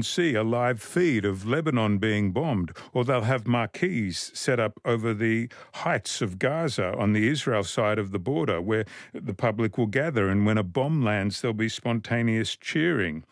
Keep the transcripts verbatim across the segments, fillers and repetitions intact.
on see a live feed of Lebanon being bombed, or they'll have marquees set up over the heights of Gaza on the Israel side of the border where the public will gather, and when a bomb lands, there'll be spontaneous cheering.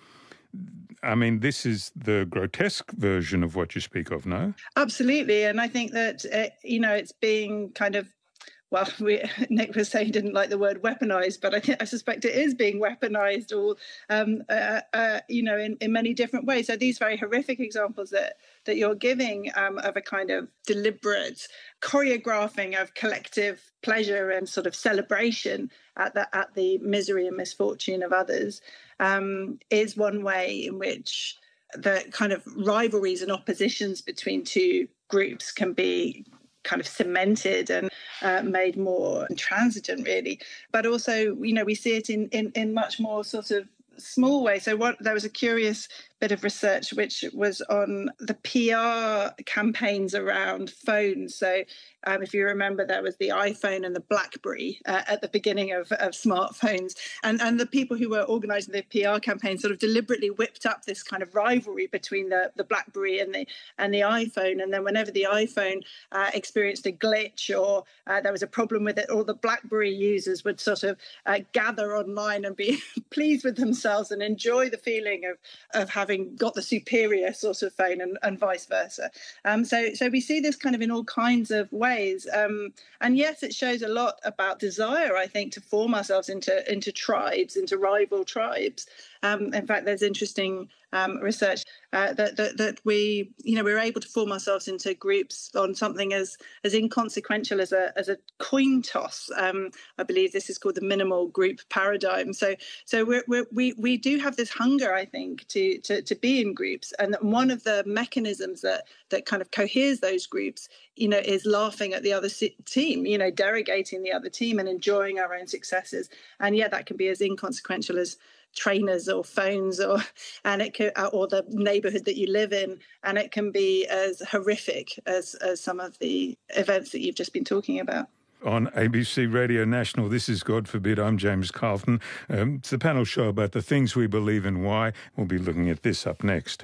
I mean, this is the grotesque version of what you speak of, no? Absolutely. And I think that, uh, you know, it's being kind of, well, we, Nick was saying he didn't like the word weaponized, but I think I suspect it is being weaponized, or um, uh, uh, you know, in, in many different ways. So these very horrific examples that that you're giving um, of a kind of deliberate choreographing of collective pleasure and sort of celebration at the at the misery and misfortune of others um, is one way in which the kind of rivalries and oppositions between two groups can be kind of cemented and uh, made more intransigent, really. But also, you know, we see it in, in, in much more sort of small way. So what, there was a curious bit of research which was on the P R campaigns around phones. So um, if you remember, there was the iPhone and the BlackBerry uh, at the beginning of, of smartphones. And, and the people who were organising the P R campaign sort of deliberately whipped up this kind of rivalry between the, the BlackBerry and the and the iPhone. And then whenever the iPhone uh, experienced a glitch or uh, there was a problem with it, all the BlackBerry users would sort of uh, gather online and be pleased with themselves and enjoy the feeling of, of having got the superior sort of phone, and, and vice versa. Um, so, so we see this kind of in all kinds of ways. Um, and yes, it shows a lot about desire, I think, to form ourselves into, into tribes, into rival tribes. Um, in fact, there's interesting um, research uh, that, that that we, you know, we're able to form ourselves into groups on something as as inconsequential as a as a coin toss. Um, I believe this is called the minimal group paradigm. So, so we're, we're, we we do have this hunger, I think, to to to be in groups, and one of the mechanisms that that kind of coheres those groups, you know, is laughing at the other team, you know, derogating the other team and enjoying our own successes. And yeah, that can be as inconsequential as trainers or phones, or and it could, or the neighborhood that you live in, and it can be as horrific as as some of the events that you've just been talking about. On A B C Radio National, this is God Forbid. I'm James Carlton. Um, it's the panel show about the things we believe and why. We'll be looking at this up next.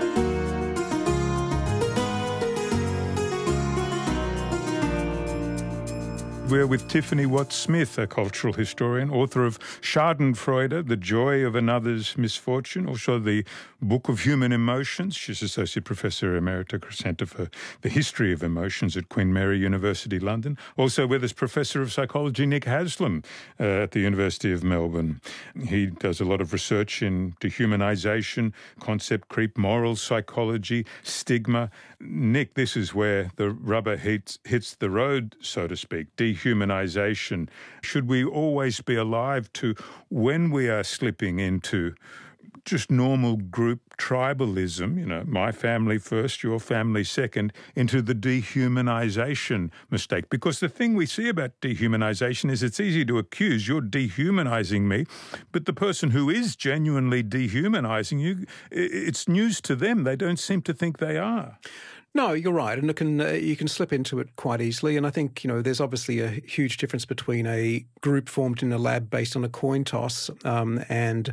We're with Tiffany Watts-Smith, a cultural historian, author of Schadenfreude, The Joy of Another's Misfortune, also the Book of Human Emotions. She's Associate Professor Emerita Centre for the History of Emotions at Queen Mary University, London. Also with us, Professor of Psychology Nick Haslam uh, at the University of Melbourne. He does a lot of research in dehumanisation, concept creep, moral psychology, stigma. Nick, this is where the rubber hits, hits the road, so to speak, dehumanisation. Should we always be alive to when we are slipping into just normal group tribalism, you know, my family first, your family second, into the dehumanisation mistake? Because the thing we see about dehumanisation is it's easy to accuse, you're dehumanising me, but the person who is genuinely dehumanising you, it's news to them. They don't seem to think they are. No, you're right, and it can, uh, you can slip into it quite easily. And I think, you know, there's obviously a huge difference between a group formed in a lab based on a coin toss um, and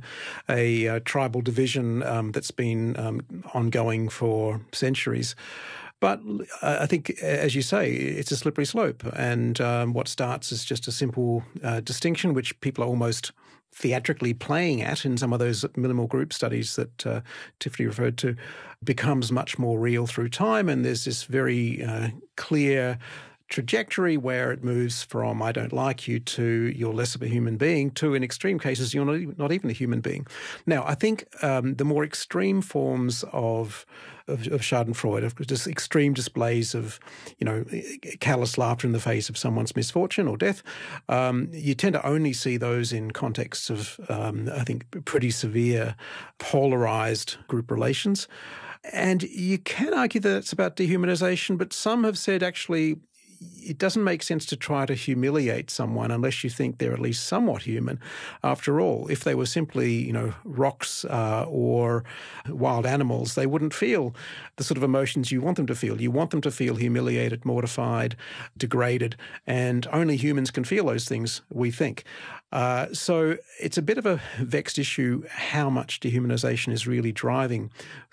a uh, tribal division um, that's been um, ongoing for centuries. But uh, I think, as you say, it's a slippery slope. And um, what starts as just a simple uh, distinction, which people are almost theatrically playing at in some of those minimal group studies that uh, Tiffany referred to, becomes much more real through time. And there's this very uh, clear trajectory where it moves from I don't like you to you're less of a human being to, in extreme cases, you're not even, not even a human being. Now, I think um, the more extreme forms of of, of Schadenfreude, of just extreme displays of, you know, callous laughter in the face of someone's misfortune or death, um, you tend to only see those in contexts of, um, I think, pretty severe polarized group relations. And you can argue that it's about dehumanization, but some have said actually it doesn't make sense to try to humiliate someone unless you think they're at least somewhat human. After all, if they were simply, you know, rocks uh, or wild animals, they wouldn't feel the sort of emotions you want them to feel. You want them to feel humiliated, mortified, degraded, and only humans can feel those things, we think. Uh, so it's a bit of a vexed issue how much dehumanization is really driving